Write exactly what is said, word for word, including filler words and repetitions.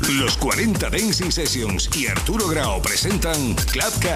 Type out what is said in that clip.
Los cuarenta Dancing Sessions y Arturo Grau presentan Club Car.